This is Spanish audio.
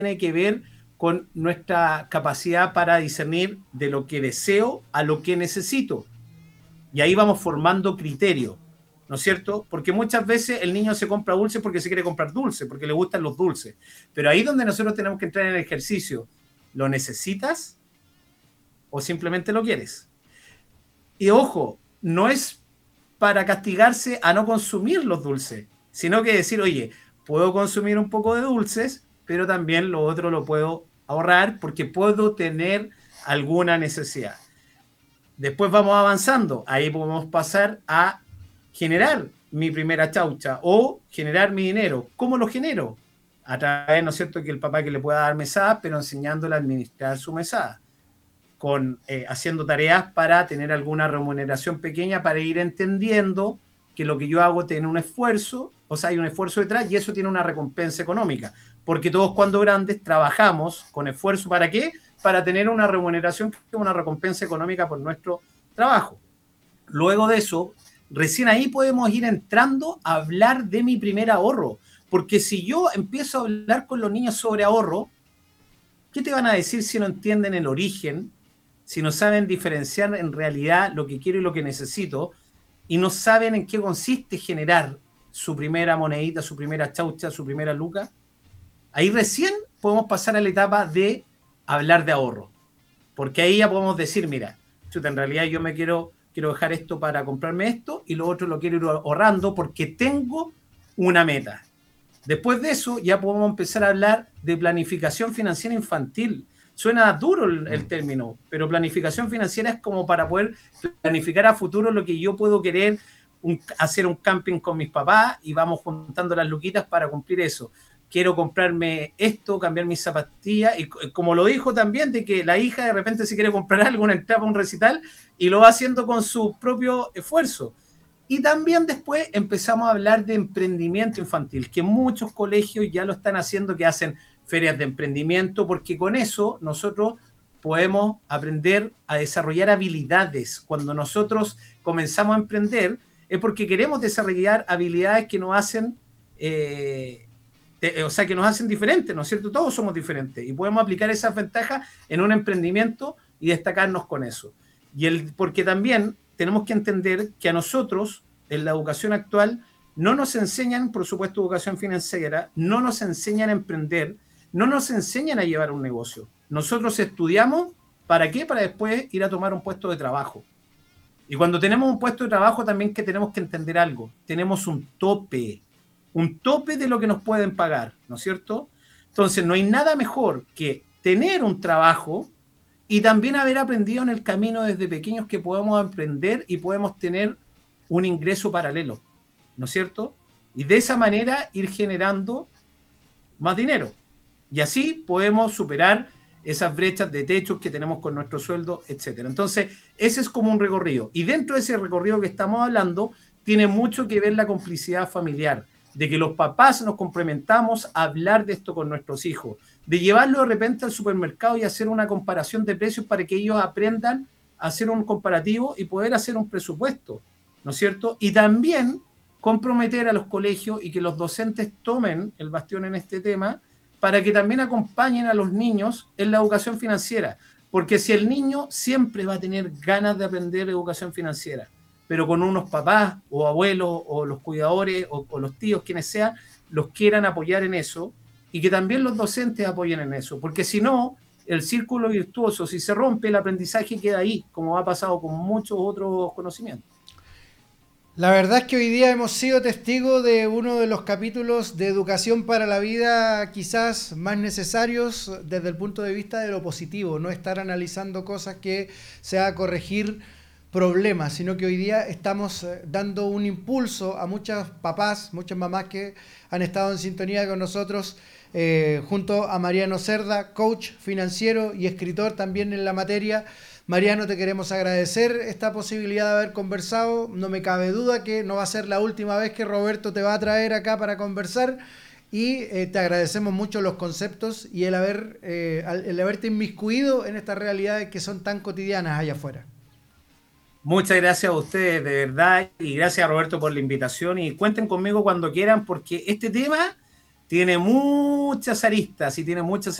tiene que ver con nuestra capacidad para discernir de lo que deseo a lo que necesito. Y ahí vamos formando criterios, ¿no es cierto? Porque muchas veces el niño se compra dulces porque se quiere comprar dulces, porque le gustan los dulces. Pero ahí es donde nosotros tenemos que entrar en el ejercicio. ¿Lo necesitas o simplemente lo quieres? Y ojo, no es para castigarse a no consumir los dulces, sino que decir, oye, puedo consumir un poco de dulces, pero también lo otro lo puedo ahorrar porque puedo tener alguna necesidad. Después vamos avanzando, ahí podemos pasar a generar mi primera chaucha o generar mi dinero. ¿Cómo lo genero? A través, ¿no es cierto?, que el papá que le pueda dar mesada, pero enseñándole a administrar su mesada, haciendo tareas para tener alguna remuneración pequeña, para ir entendiendo que lo que yo hago tiene un esfuerzo, o sea, hay un esfuerzo detrás y eso tiene una recompensa económica. Porque todos cuando grandes trabajamos con esfuerzo, ¿para qué? Para tener una remuneración, una recompensa económica por nuestro trabajo. Luego de eso, recién ahí podemos ir entrando a hablar de mi primer ahorro. Porque si yo empiezo a hablar con los niños sobre ahorro, ¿qué te van a decir si no entienden el origen, si no saben diferenciar en realidad lo que quiero y lo que necesito, y no saben en qué consiste generar su primera monedita, su primera chaucha, su primera luca? Ahí recién podemos pasar a la etapa de hablar de ahorro. Porque ahí ya podemos decir, mira, chuta, en realidad yo quiero dejar esto para comprarme esto y lo otro lo quiero ir ahorrando porque tengo una meta. Después de eso ya podemos empezar a hablar de planificación financiera infantil. Suena duro el término, pero planificación financiera es como para poder planificar a futuro lo que yo puedo querer, hacer un camping con mis papás y vamos juntando las luquitas para cumplir eso. Quiero comprarme esto, cambiar mis zapatillas, y como lo dijo también, de que la hija de repente se quiere comprar algo, una entrada, un recital, y lo va haciendo con su propio esfuerzo. Y también después empezamos a hablar de emprendimiento infantil, que muchos colegios ya lo están haciendo, que hacen ferias de emprendimiento, porque con eso nosotros podemos aprender a desarrollar habilidades. Cuando nosotros comenzamos a emprender, es porque queremos desarrollar habilidades que nos hacen, o sea, que nos hacen diferentes, ¿no es cierto? Todos somos diferentes y podemos aplicar esas ventajas en un emprendimiento y destacarnos con eso. Porque también tenemos que entender que a nosotros, en la educación actual, no nos enseñan, por supuesto, educación financiera, no nos enseñan a emprender, no nos enseñan a llevar un negocio. Nosotros estudiamos, ¿para qué? Para después ir a tomar un puesto de trabajo. Y cuando tenemos un puesto de trabajo también que tenemos que entender algo. Tenemos un tope de lo que nos pueden pagar, ¿no es cierto? Entonces no hay nada mejor que tener un trabajo y también haber aprendido en el camino desde pequeños que podemos aprender y podemos tener un ingreso paralelo, ¿no es cierto? Y de esa manera ir generando más dinero. Y así podemos superar esas brechas de techos que tenemos con nuestro sueldo, etcétera. Entonces, ese es como un recorrido. Y dentro de ese recorrido que estamos hablando, tiene mucho que ver la complicidad familiar, de que los papás nos complementamos a hablar de esto con nuestros hijos, de llevarlo de repente al supermercado y hacer una comparación de precios para que ellos aprendan a hacer un comparativo y poder hacer un presupuesto, ¿no es cierto? Y también comprometer a los colegios y que los docentes tomen el bastión en este tema para que también acompañen a los niños en la educación financiera. Porque si el niño siempre va a tener ganas de aprender educación financiera, pero con unos papás o abuelos o los cuidadores o los tíos, quienes sean, los quieran apoyar en eso y que también los docentes apoyen en eso. Porque si no, el círculo virtuoso, si se rompe, el aprendizaje queda ahí, como ha pasado con muchos otros conocimientos. La verdad es que hoy día hemos sido testigos de uno de los capítulos de educación para la vida quizás más necesarios desde el punto de vista de lo positivo, no estar analizando cosas que sea corregir problemas, sino que hoy día estamos dando un impulso a muchas papás, muchas mamás que han estado en sintonía con nosotros, junto a Mariano Cerda, coach financiero y escritor también en la materia. Mariano, te queremos agradecer esta posibilidad de haber conversado. No me cabe duda que no va a ser la última vez que Roberto te va a traer acá para conversar. Y te agradecemos mucho los conceptos y el haberte inmiscuido en estas realidades que son tan cotidianas allá afuera. Muchas gracias a ustedes, de verdad, y gracias a Roberto por la invitación. Y cuenten conmigo cuando quieran, porque este tema tiene muchas aristas y tiene muchas